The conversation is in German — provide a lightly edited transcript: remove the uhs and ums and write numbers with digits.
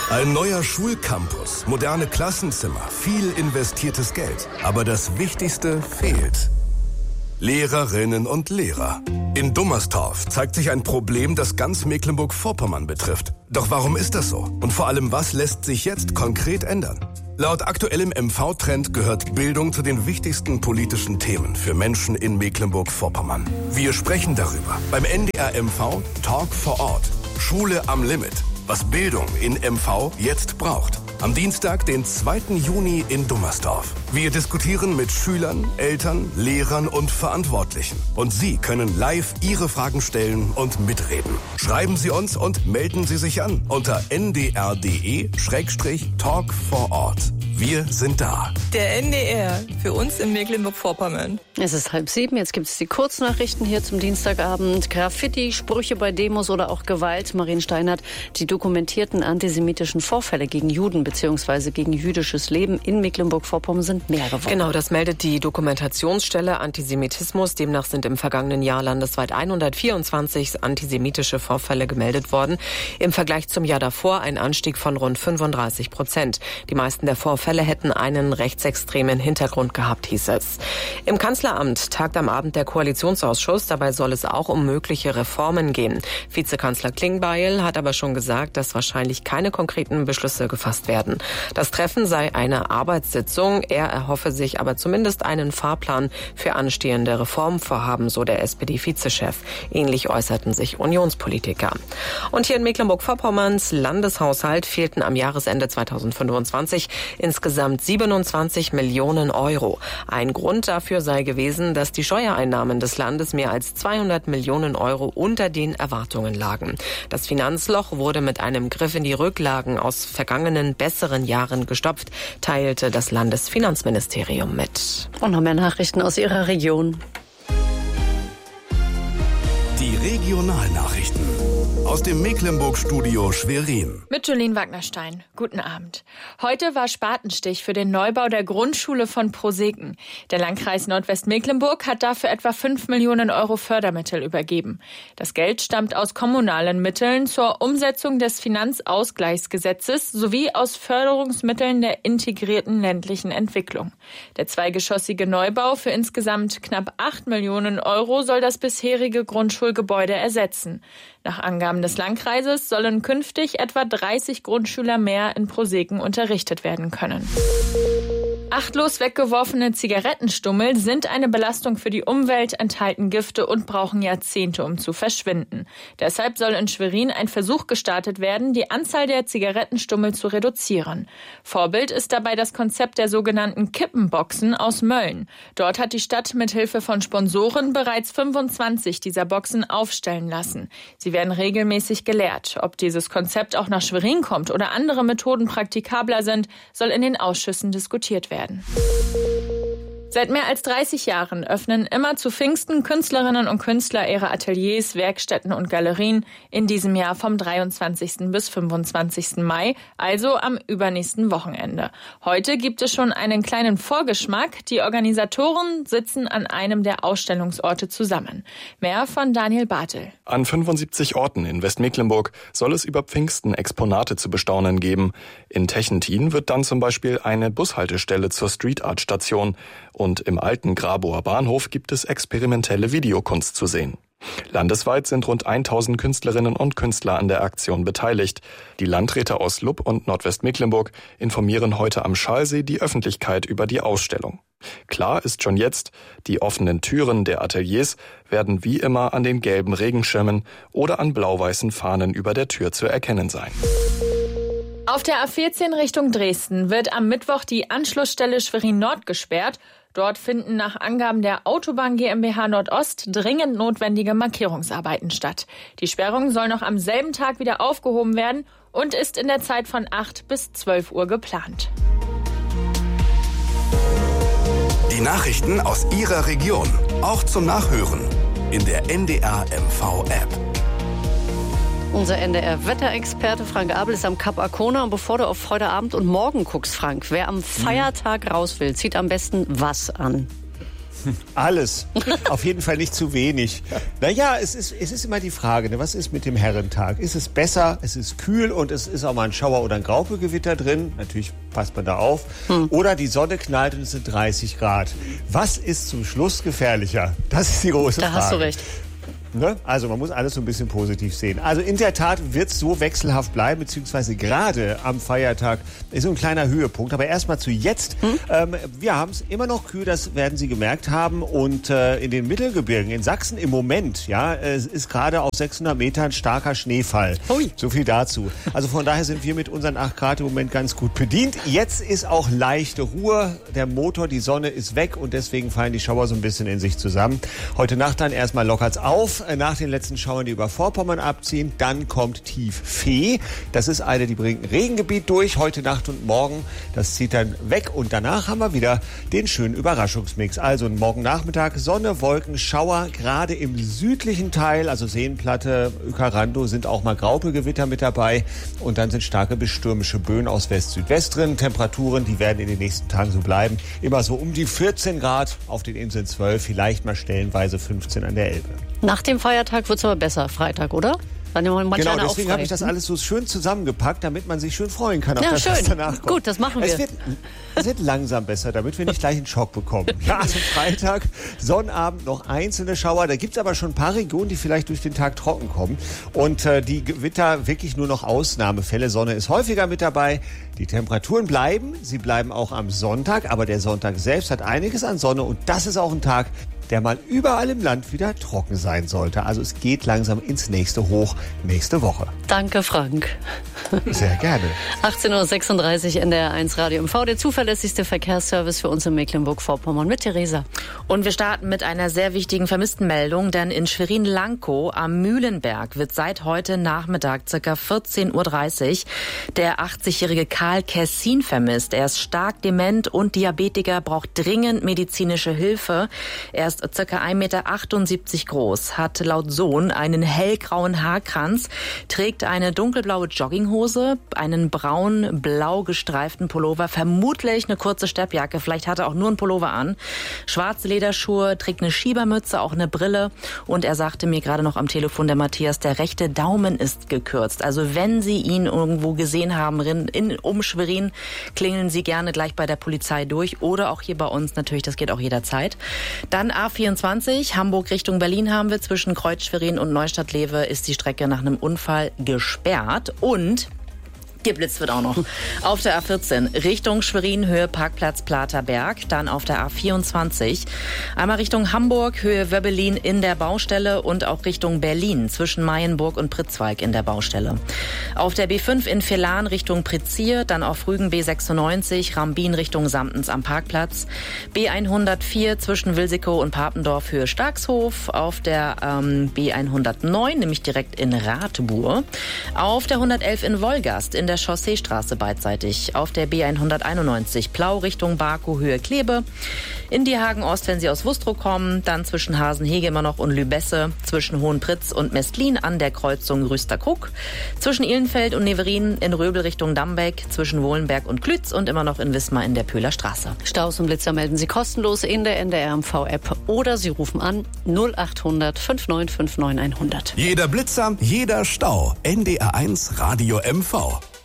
Ein neuer Schulcampus, moderne Klassenzimmer, viel investiertes Geld. Aber das Wichtigste fehlt. Lehrerinnen und Lehrer. In Dummerstorf zeigt sich ein Problem, das ganz Mecklenburg-Vorpommern betrifft. Doch warum ist das so? Und vor allem, was lässt sich jetzt konkret ändern? Laut aktuellem MV-Trend gehört Bildung zu den wichtigsten politischen Themen für Menschen in Mecklenburg-Vorpommern. Wir sprechen darüber beim NDR MV Talk vor Ort. Schule am Limit. Was Bildung in MV jetzt braucht. Am Dienstag, den 2. Juni in Dummerstorf. Wir diskutieren mit Schülern, Eltern, Lehrern und Verantwortlichen. Und Sie können live Ihre Fragen stellen und mitreden. Schreiben Sie uns und melden Sie sich an unter ndr.de/Talk vor Ort. Wir sind da. Der NDR, für uns in Mecklenburg-Vorpommern. Es ist 6:30, jetzt gibt es die Kurznachrichten hier zum Dienstagabend. Graffiti, Sprüche bei Demos oder auch Gewalt. Marien Steinert, die dokumentierten antisemitischen Vorfälle gegen Juden bzw. gegen jüdisches Leben in Mecklenburg-Vorpommern sind mehr geworden. Genau, das meldet die Dokumentationsstelle Antisemitismus. Demnach sind im vergangenen Jahr landesweit 124 antisemitische Vorfälle gemeldet worden. Im Vergleich zum Jahr davor ein Anstieg von rund 35%. Die meisten der Vorfälle hätten einen rechtsextremen Hintergrund gehabt, hieß es. Im Kanzleramt tagt am Abend der Koalitionsausschuss. Dabei soll es auch um mögliche Reformen gehen. Vizekanzler Klingbeil hat aber schon gesagt, dass wahrscheinlich keine konkreten Beschlüsse gefasst werden. Das Treffen sei eine Arbeitssitzung. Er erhoffe sich aber zumindest einen Fahrplan für anstehende Reformvorhaben, so der SPD-Vizechef. Ähnlich äußerten sich Unionspolitiker. Und hier in Mecklenburg-Vorpommerns Landeshaushalt fehlten am Jahresende 2025 insgesamt 27 Millionen Euro. Ein Grund dafür sei gewesen, dass die Steuereinnahmen des Landes mehr als 200 Millionen Euro unter den Erwartungen lagen. Das Finanzloch wurde mit einem Griff in die Rücklagen aus vergangenen, besseren Jahren gestopft, teilte das Landesfinanzministerium mit. Und noch mehr Nachrichten aus Ihrer Region. Die Regionalnachrichten aus dem Mecklenburg-Studio Schwerin. Mit Jolene Wagnerstein. Guten Abend. Heute war Spatenstich für den Neubau der Grundschule von Proseken. Der Landkreis Nordwestmecklenburg hat dafür etwa 5 Millionen Euro Fördermittel übergeben. Das Geld stammt aus kommunalen Mitteln zur Umsetzung des Finanzausgleichsgesetzes sowie aus Förderungsmitteln der integrierten ländlichen Entwicklung. Der zweigeschossige Neubau für insgesamt knapp 8 Millionen Euro soll das bisherige Grundschulgebäude ersetzen. Nach Angaben des Landkreises sollen künftig etwa 30 Grundschüler mehr in Proseken unterrichtet werden können. Achtlos weggeworfene Zigarettenstummel sind eine Belastung für die Umwelt, enthalten Gifte und brauchen Jahrzehnte, um zu verschwinden. Deshalb soll in Schwerin ein Versuch gestartet werden, die Anzahl der Zigarettenstummel zu reduzieren. Vorbild ist dabei das Konzept der sogenannten Kippenboxen aus Mölln. Dort hat die Stadt mit Hilfe von Sponsoren bereits 25 dieser Boxen aufstellen lassen. Sie werden regelmäßig geleert. Ob dieses Konzept auch nach Schwerin kommt oder andere Methoden praktikabler sind, soll in den Ausschüssen diskutiert werden. Seit mehr als 30 Jahren öffnen immer zu Pfingsten Künstlerinnen und Künstler ihre Ateliers, Werkstätten und Galerien, in diesem Jahr vom 23. bis 25. Mai, also am übernächsten Wochenende. Heute gibt es schon einen kleinen Vorgeschmack. Die Organisatoren sitzen an einem der Ausstellungsorte zusammen. Mehr von Daniel Bartel. An 75 Orten in Westmecklenburg soll es über Pfingsten Exponate zu bestaunen geben. In Techentin wird dann zum Beispiel eine Bushaltestelle zur Street Art Station. Und im alten Grabower Bahnhof gibt es experimentelle Videokunst zu sehen. Landesweit sind rund 1000 Künstlerinnen und Künstler an der Aktion beteiligt. Die Landräte aus Lupp und Nordwestmecklenburg informieren heute am Schalsee die Öffentlichkeit über die Ausstellung. Klar ist schon jetzt, die offenen Türen der Ateliers werden wie immer an den gelben Regenschirmen oder an blau-weißen Fahnen über der Tür zu erkennen sein. Auf der A14 Richtung Dresden wird am Mittwoch die Anschlussstelle Schwerin Nord gesperrt. Dort finden nach Angaben der Autobahn GmbH Nordost dringend notwendige Markierungsarbeiten statt. Die Sperrung soll noch am selben Tag wieder aufgehoben werden und ist in der Zeit von 8 bis 12 Uhr geplant. Die Nachrichten aus Ihrer Region, auch zum Nachhören in der NDR MV App. Unser NDR-Wetterexperte Frank Abel ist am Kap Arkona. Und bevor du auf heute Abend und morgen guckst, Frank, wer am Feiertag raus will, zieht am besten was an? Alles. Auf jeden Fall nicht zu wenig. Naja, es ist immer die Frage, ne? Was ist mit dem Herrentag? Ist es besser, es ist kühl und es ist auch mal ein Schauer oder ein Graupegewitter drin? Natürlich passt man da auf. Oder die Sonne knallt und es sind 30 Grad. Was ist zum Schluss gefährlicher? Das ist die große Frage. Da hast du recht. Ne? Also man muss alles so ein bisschen positiv sehen. Also in der Tat wird es so wechselhaft bleiben, beziehungsweise gerade am Feiertag ist so ein kleiner Höhepunkt. Aber erstmal zu jetzt. Wir haben es immer noch kühl, das werden Sie gemerkt haben. Und in den Mittelgebirgen, in Sachsen im Moment, ja, es ist gerade auf 600 Metern starker Schneefall. Hui. So viel dazu. Also von daher sind wir mit unseren 8 Grad im Moment ganz gut bedient. Jetzt ist auch leichte Ruhe. Der Motor, die Sonne ist weg und deswegen fallen die Schauer so ein bisschen in sich zusammen. Heute Nacht dann erstmal lockert's auf. Nach den letzten Schauern, die über Vorpommern abziehen, dann kommt Tief Fee. Das ist eine, die bringt ein Regengebiet durch, heute Nacht und morgen. Das zieht dann weg und danach haben wir wieder den schönen Überraschungsmix. Also morgen Nachmittag Sonne, Wolken, Schauer, gerade im südlichen Teil, also Seenplatte, Uecker-Randow sind auch mal Graupegewitter mit dabei. Und dann sind starke bis stürmische Böen aus West-Südwest drin. Temperaturen, die werden in den nächsten Tagen so bleiben. Immer so um die 14 Grad, auf den Inseln 12, vielleicht mal stellenweise 15 an der Elbe. Nach dem Feiertag wird es aber besser, Freitag, oder? Genau, deswegen habe ich das alles so schön zusammengepackt, damit man sich schön freuen kann auf das, was danach kommt. Gut, das machen wir. Es wird langsam besser, damit wir nicht gleich einen Schock bekommen. Ja, also Freitag, Sonnabend noch einzelne Schauer. Da gibt's aber schon ein paar Regionen, die vielleicht durch den Tag trocken kommen. Und die Gewitter wirklich nur noch Ausnahmefälle. Sonne ist häufiger mit dabei. Die Temperaturen bleiben. Sie bleiben auch am Sonntag. Aber der Sonntag selbst hat einiges an Sonne. Und das ist auch ein Tag, der mal überall im Land wieder trocken sein sollte. Also es geht langsam ins nächste Hoch nächste Woche. Danke, Frank. Sehr gerne. 18.36 Uhr NDR1 Radio MV, der zuverlässigste Verkehrsservice für uns in Mecklenburg-Vorpommern mit Theresa. Und wir starten mit einer sehr wichtigen Vermisstenmeldung, denn in Schwerin-Lankow am Mühlenberg wird seit heute Nachmittag ca. 14.30 Uhr der 80-jährige Karl Kessin vermisst. Er ist stark dement und Diabetiker, braucht dringend medizinische Hilfe. Er ist ca. 1,78 Meter groß, hat laut Sohn einen hellgrauen Haarkranz, trägt eine dunkelblaue Jogginghose, einen braun-blau gestreiften Pullover, vermutlich eine kurze Steppjacke, vielleicht hat er auch nur einen Pullover an, schwarze Lederschuhe, trägt eine Schiebermütze, auch eine Brille und er sagte mir gerade noch am Telefon, der Matthias, der rechte Daumen ist gekürzt. Also wenn Sie ihn irgendwo gesehen haben um Schwerin, klingeln Sie gerne gleich bei der Polizei durch oder auch hier bei uns natürlich, das geht auch jederzeit. Dann A24, Hamburg Richtung Berlin haben wir. Zwischen Kreuz-Schwerin und Neustadt-Lewe ist die Strecke nach einem Unfall gesperrt. Und geblitzt wird auch noch. Auf der A14 Richtung Schwerin, Höhe Parkplatz Platerberg. Dann auf der A24 einmal Richtung Hamburg, Höhe Wöbbelin in der Baustelle und auch Richtung Berlin zwischen Mayenburg und Pritzwalk in der Baustelle. Auf der B5 in Velan Richtung Prizier, dann auf Rügen B96, Rambin Richtung Samtens am Parkplatz. B104 zwischen Wilsikow und Papendorf, Höhe Starkshof. Auf der B109, nämlich direkt in Radbour. Auf der 111 in Wolgast in der Chausseestraße beidseitig. Auf der B191 Plau Richtung Baku, Höhe Klebe. In Diehagen Ost, wenn Sie aus Wustrow kommen, dann zwischen Hasenhege immer noch und Lübesse, zwischen Hohenpritz und Mestlin an der Kreuzung Rüsterkuck, zwischen Ihlenfeld und Neverin in Röbel Richtung Dambeck, zwischen Wohlenberg und Klütz und immer noch in Wismar in der Pöhler Straße. Staus und Blitzer melden Sie kostenlos in der NDR-MV-App oder Sie rufen an 0800 5959 100. Jeder Blitzer, jeder Stau. NDR1 Radio MV.